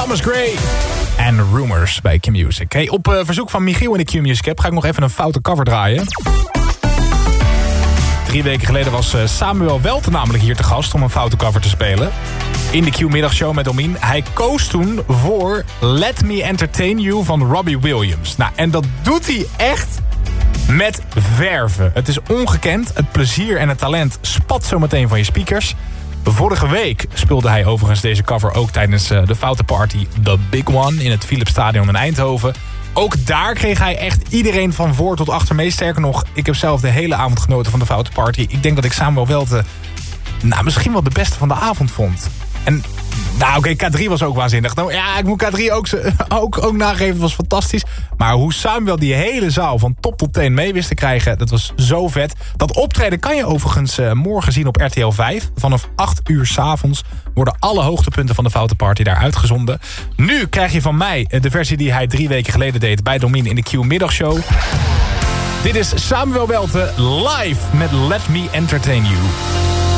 Thomas Gray en Rumors bij Q-Music. Hey, op verzoek van Michiel in de Q-Music App ga ik nog even een foute cover draaien. 3 weken geleden was Samuel Welte namelijk hier te gast om een foute cover te spelen. In de Q-middagshow met Domien. Hij koos toen voor Let Me Entertain You van Robbie Williams. Nou, en dat doet hij echt met verve. Het is ongekend. Het plezier en het talent spat zo meteen van je speakers. Vorige week speelde hij overigens deze cover ook tijdens de Foute Party The Big One in het Philipsstadion in Eindhoven. Ook daar kreeg hij echt iedereen van voor tot achter mee. Sterker nog, ik heb zelf de hele avond genoten van de Foute Party. Ik denk dat ik Samuel Welte misschien wel de beste van de avond vond. En oké, K3 was ook waanzinnig. Nou ja, ik moet K3 ook nageven, was fantastisch. Maar hoe Samuel die hele zaal van top tot teen mee wist te krijgen, dat was zo vet. Dat optreden kan je overigens morgen zien op RTL 5. Vanaf 8 uur 's avonds worden alle hoogtepunten van de Foute Party daar uitgezonden. Nu krijg je van mij de versie die hij 3 weken geleden deed bij Domien in de Q-middagshow. Dit is Samuel Welte live met Let Me Entertain You.